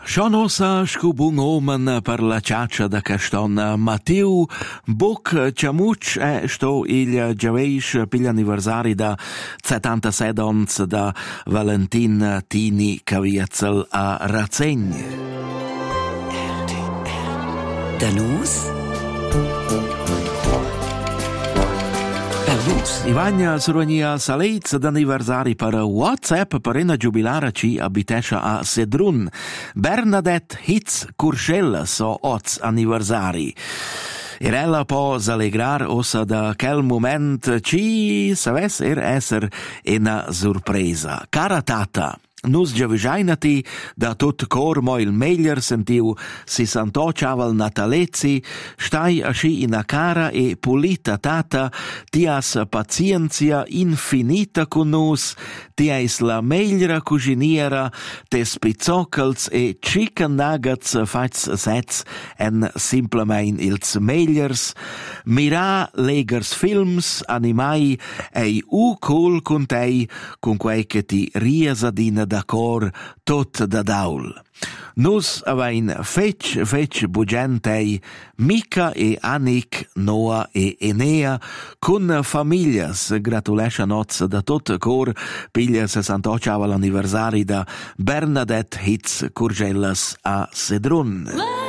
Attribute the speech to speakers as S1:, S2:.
S1: Šonosa škubung omen per la ciaccia da Caston Matteo Buc Ciamuc sto il giaveish per l'anniversari da 77 ons da Valentin Tini Caviezel a Razegn.
S2: Da nus?
S1: Ivania Suronia Saleitz d'anniversari per WhatsApp per una giubilare ci abitescia a Sedrun. Bernadette Hitz Curcella so oz anniversari. Ella può allegrar ossa da quel moment ci saves esser una sorpresa. Cara tata, nus giavigiainati da tut cor mo il meglier sentiu si santò ciaval natalezzi, stai asci in a cara e pulita tata, tias pazienzia infinita con nus, tiais la megliera cuginiera, tes pizzocals e chicken nuggets fats sets en simplemein ils megliers, mira legers films, animai ei cool con tei, con quei che ti riesadina da cor tot da daul. Nus avein fetch bugentei Mika e Annik, Noah e Enea con familias gratulescia noz da tot cor piglia 68 l'anniversari da Bernadette Hitz Curgellas a Sedrun.